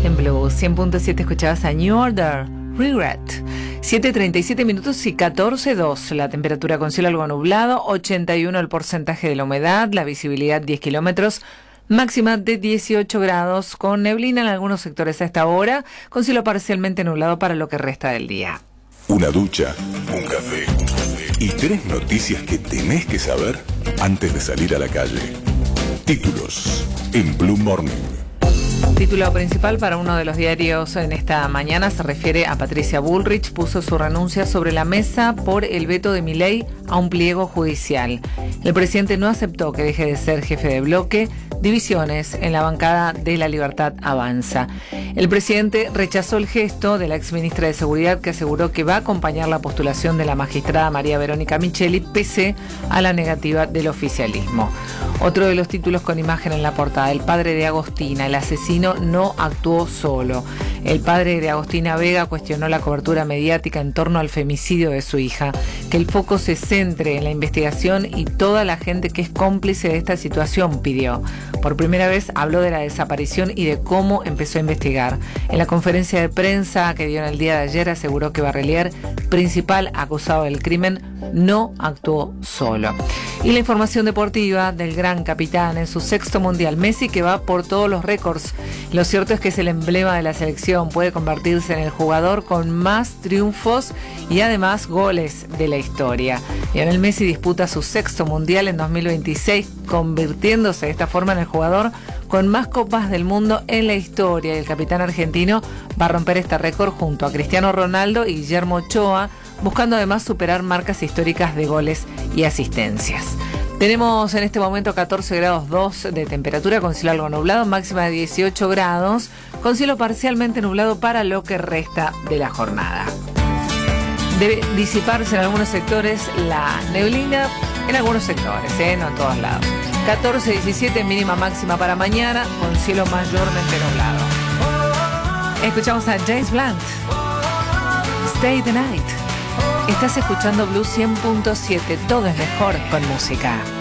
En Blue 100.7 escuchabas a New Order, Regret. 7:37 minutos y 14:02 la temperatura con cielo algo nublado, 81 el porcentaje de la humedad, la visibilidad 10 kilómetros, máxima de 18 grados, con neblina en algunos sectores a esta hora, con cielo parcialmente nublado para lo que resta del día. Una ducha, un café y 3 noticias que tenés que saber antes de salir a la calle. Títulos en Blue Morning. Título principal para uno de los diarios en esta mañana se refiere a Patricia Bullrich. Puso su renuncia sobre la mesa por el veto de Milei a un pliego judicial. El presidente no aceptó que deje de ser jefe de bloque. Divisiones en la bancada de La Libertad Avanza. El presidente rechazó el gesto de la exministra de Seguridad, que aseguró que va a acompañar la postulación de la magistrada María Verónica Micheli pese a la negativa del oficialismo. Otro de los títulos con imagen en la portada: el padre de Agostina, el asesino no actuó solo. El padre de Agostina Vega cuestionó la cobertura mediática en torno al femicidio de su hija, que el foco se centre en la investigación y toda la gente que es cómplice de esta situación, pidió. Por primera vez habló de la desaparición y de cómo empezó a investigar. En la conferencia de prensa que dio en el día de ayer aseguró que Barrelier, principal acusado del crimen, no actuó solo. Y la información deportiva del gran capitán en su 6º mundial, Messi, que va por todos los récords. Lo cierto es que es el emblema de la selección, puede convertirse en el jugador con más triunfos y además goles de la historia. Lionel Messi disputa su 6º mundial en 2026, convirtiéndose de esta forma en el jugador con más copas del mundo en la historia, y el capitán argentino va a romper este récord junto a Cristiano Ronaldo y Guillermo Ochoa, buscando además superar marcas históricas de goles y asistencias. Tenemos en este momento 14 grados 2 de temperatura con cielo algo nublado, máxima de 18 grados, con cielo parcialmente nublado para lo que resta de la jornada. Debe disiparse en algunos sectores la neblina, en algunos sectores, no en todos lados. 14-17 mínima máxima para mañana, con cielo mayormente nublado. Escuchamos a James Blunt, Stay the Night. Estás escuchando Blue 100.7, todo es mejor con música.